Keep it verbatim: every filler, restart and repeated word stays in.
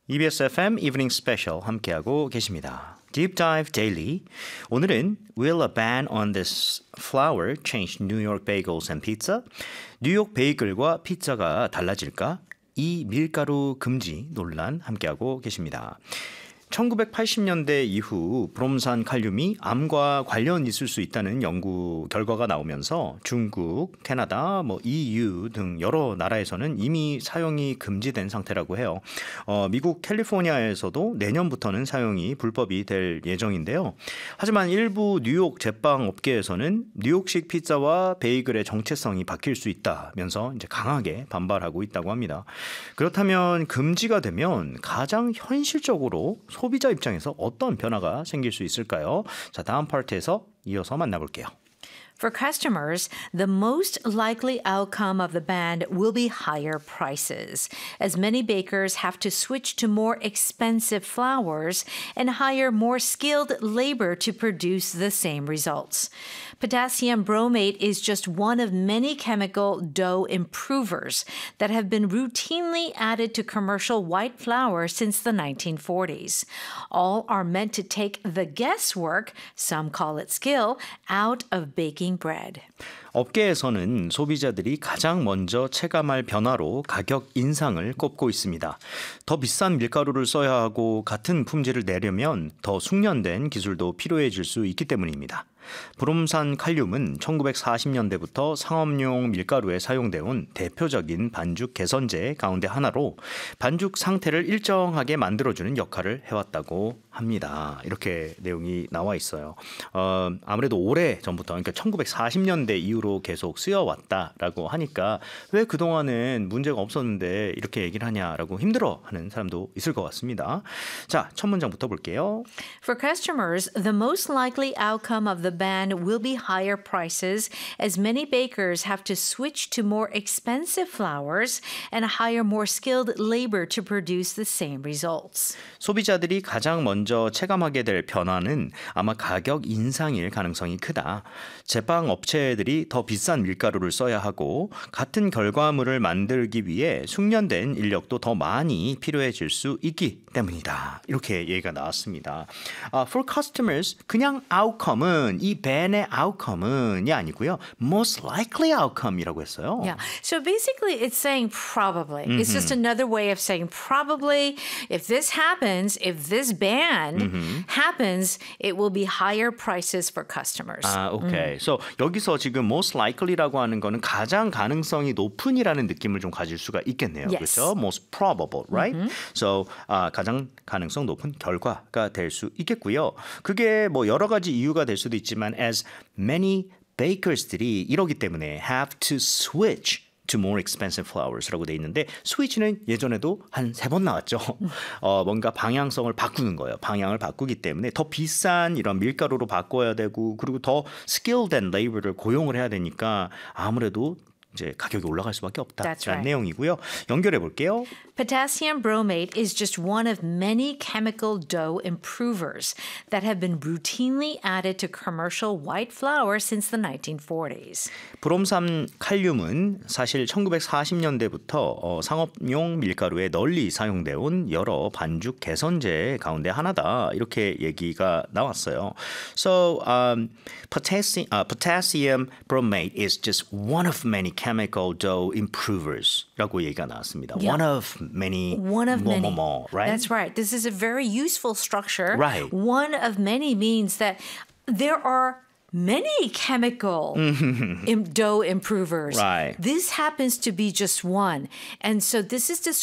이비에스 에프엠 Evening Special 함께하고 계십니다. Deep Dive Daily. 오늘은 Will a ban on this flour change New York bagels and pizza? 뉴욕 베이글과 피자가 달라질까? 이 밀가루 금지 논란 함께하고 계십니다. 천구백팔십 년대 이후 브롬산 칼륨이 암과 관련 있을 수 있다는 연구 결과가 나오면서 중국, 캐나다, 뭐 이유 등 여러 나라에서는 이미 사용이 금지된 상태라고 해요. 어, 미국 캘리포니아에서도 내년부터는 사용이 불법이 될 예정인데요. 하지만 일부 뉴욕 제빵 업계에서는 뉴욕식 피자와 베이글의 정체성이 바뀔 수 있다면서 이제 강하게 반발하고 있다고 합니다. 그렇다면 금지가 되면 가장 현실적으로 소비자 입장에서 어떤 변화가 생길 수 있을까요? 자, 다음 파트에서 이어서 만나볼게요. For customers, the most likely outcome of the ban will be higher prices, as many bakers have to switch to more expensive flours and hire more skilled labor to produce the same results. Potassium bromate is just one of many chemical dough improvers that have been routinely added to commercial white flour since the nineteen forties. All are meant to take the guesswork, some call it skill, out of baking bread. 업계에서는 소비자들이 가장 먼저 체감할 변화로 가격 인상을 꼽고 있습니다. 더 비싼 밀가루를 써야 하고 같은 품질을 내려면 더 숙련된 기술도 필요해질 수 있기 때문입니다. 브롬산 칼륨은 천구백사십 년대부터 상업용 밀가루에 사용돼 온 대표적인 반죽 개선제 가운데 하나로 반죽 상태를 일정하게 만들어주는 역할을 해왔다고 합니다. 이렇게 내용이 나와 있어요. 어, 아무래도 오래 전부터, 그러니까 천구백사십 년대 이후로 계속 쓰여왔다라고 하니까 왜 그동안은 문제가 없었는데 이렇게 얘기를 하냐라고 힘들어하는 사람도 있을 것 같습니다. 자, 첫 문장부터 볼게요. For customers, the most likely outcome of the ban will be higher prices, as many bakers have to switch to more expensive flours and hire more skilled labor to produce the same results. 소비자들이 가장 먼저 체감하게 될 변화는 아마 가격 인상일 가능성이 크다. 제빵 업체들이 더 비싼 밀가루를 써야 하고 같은 결과물을 만들기 위해 숙련된 인력도 더 많이 필요해질 수 있기 때문이다. 이렇게 얘기가 나왔습니다. Uh, for customers, 그냥 outcome은 이 ban의 outcome은이 아니고요. most likely outcome이라고 했어요. Yeah. So basically it's saying probably. Mm-hmm. It's just another way of saying probably if this happens, if this ban mm-hmm. happens, it will be higher prices for customers. 아, 오케이. Mm. So 여기서 지금 most likely라고 하는 거는 가장 가능성이 높은이라는 느낌을 좀 가질 수가 있겠네요. Yes. 그렇죠? Most probable, right? Mm-hmm. So 아, 가장 가능성 높은 결과가 될 수 있겠고요. 그게 뭐 여러 가지 이유가 될 수도 있지만 as many bakers들이 이러기 때문에 have to switch to more expensive flours라고 돼 있는데 switch는 예전에도 한 세 번 나왔죠. 어, 뭔가 방향성을 바꾸는 거예요. 방향을 바꾸기 때문에 더 비싼 이런 밀가루로 바꿔야 되고 그리고 더 skilled and labor를 고용을 해야 되니까 아무래도 이제 가격이 올라갈 수밖에 없다라는 right. 내용이고요. 연결해 볼게요. Potassium bromate is just one of many chemical dough improvers that have been routinely added to commercial white flour since the nineteen forties. 브롬산 칼륨은 사실 천구백사십 년대부터 어, 상업용 밀가루에 널리 사용되어 온 여러 반죽 개선제 가운데 하나다. 이렇게 얘기가 나왔어요. So um, potassium, uh, potassium bromate is just one of many chemical dough improvers라고 얘기가 나왔습니다. Yeah. One of many, one of more, many. more, more, right? That's right. This is a very useful structure. Right. One of many means that there are many chemical im- dough improvers. Right. This happens to be just one. And so this is described